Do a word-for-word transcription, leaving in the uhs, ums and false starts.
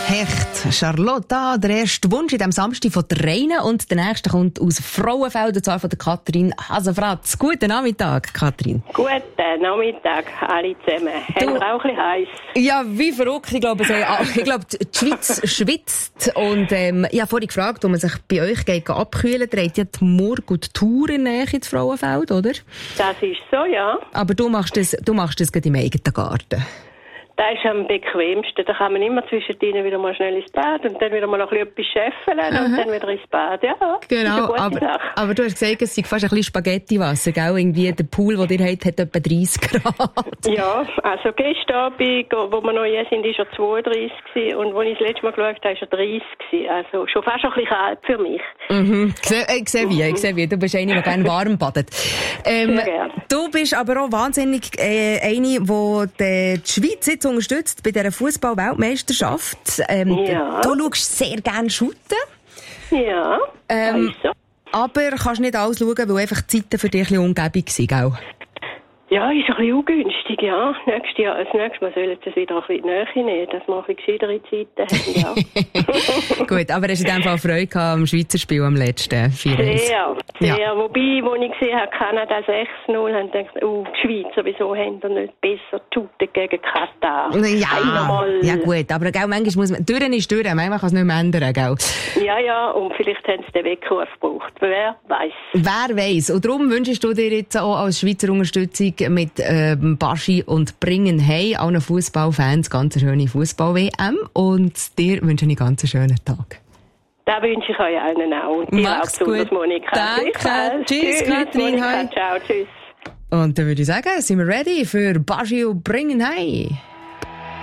Hecht, Charlotte, der erste Wunsch in diesem Samstag von der Reine und der nächste kommt aus Frauenfeld, und zwar von der Katrin Hasenfratz. Guten Nachmittag, Katrin. Guten Nachmittag, alle zusammen. Haben wir auch ein bisschen heiß? Ja, wie verrückt. Ich glaube, ich glaube die Schweiz schwitzt. Und ähm, ich habe vorhin gefragt, ob man sich bei euch geht abkühlen. Ihr habt ja die Morgen und die Tour in der Nähe ins Frauenfeld, oder? Das ist so, ja. Aber du machst das, du machst das gerade im eigenen Garten. Das ist am bequemsten. Da kann man immer zwischendrin wieder mal schnell ins Bad und dann wieder mal noch ein bisschen etwas scheffeln und dann wieder ins Bad. Ja, genau, aber, aber du hast gesagt, es sei fast ein bisschen Spaghettiwasser, gell? Irgendwie der Pool, den ihr habt, hat etwa dreißig Grad. Ja, also gestern Abend, wo wir noch hier sind, war er zweiunddreißig gewesen, und als ich das letzte Mal geschaut habe, war er dreißig gewesen. Also schon fast ein bisschen kalt für mich. Mhm, ich sehe wie, ich sehe wie. Du bist eine, die gerne warm badet. Ähm, du bist aber auch wahnsinnig äh, eine, die die Schweiz jetzt unterstützt bei dieser Fußball-Weltmeisterschaft. Ähm, ja. Du schaust sehr gerne shooten. Ja, ähm, so. Aber kannst nicht alles schauen, weil einfach die Zeiten für dich ein bisschen ungebig sind, gell? Ja, ist ein bisschen ungünstig, ja. Nächstes Jahr, als nächstes Mal sollen sie es wieder ein bisschen näher nehmen, dass wir ein bisschen gescheitere Zeiten haben, ja. Gut, aber hast du in dem Fall Freude gehabt am Schweizer Spiel am letzten vier eins? Sehr, sehr. Ja. Wobei, als ich gesehen habe, Kanada sechs null, habe ich gedacht, oh, die Schweizer, wieso haben die nicht besser shooten gegen Katar? Ja, ja gut, aber gell, manchmal muss man, Türen ist Türen, manchmal kann es nicht mehr ändern, gell? Ja, ja, und vielleicht haben sie den Weckruf gebraucht. Wer weiss. Wer weiss. Und darum wünschst du dir jetzt auch als Schweizer Unterstützung mit ähm, Baschi und Bringen hey allen Fußballfans ganz eine schöne Fußball-W M, und dir wünsche ich einen ganz schönen Tag. Das wünsche ich euch allen auch. Und dir auch besonders, Monika. Danke. Tschüss, tschüss Katrin. Monika. Ciao, tschüss. Und dann würde ich sagen, sind wir ready für Baschi und Bringen hey.